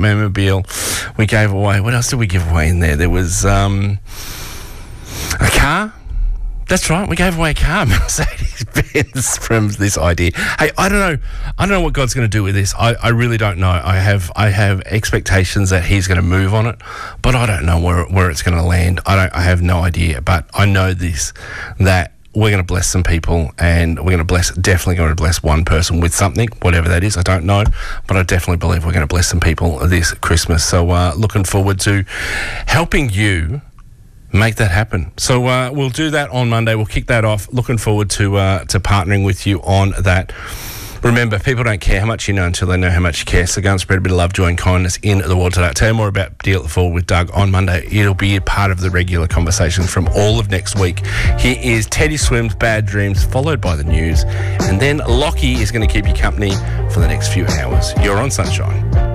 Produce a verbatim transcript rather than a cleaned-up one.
Batman-mobile. We gave away, what else did we give away in there? There was um, a car. That's right, we gave away a car, Mercedes-Benz, from this idea. Hey, I don't know, I don't know what God's going to do with this. I, I really don't know. I have I have expectations that He's going to move on it, but I don't know where where it's going to land. I don't. I have no idea. But I know this, that we're going to bless some people, and we're going to bless, definitely going to bless one person with something, whatever that is. I don't know, but I definitely believe we're going to bless some people this Christmas. So uh, looking forward to helping you make that happen. So uh, we'll do that on Monday. We'll kick that off. Looking forward to uh, to partnering with you on that. Remember, people don't care how much you know until they know how much you care. So go and spread a bit of love, joy and kindness in the world today. I'll tell you more about Deal at the Fall with Doug on Monday. It'll be a part of the regular conversation from all of next week. Here is Teddy Swims' Bad Dreams, followed by the news. And then Lockie is going to keep you company for the next few hours. You're on Sunshine.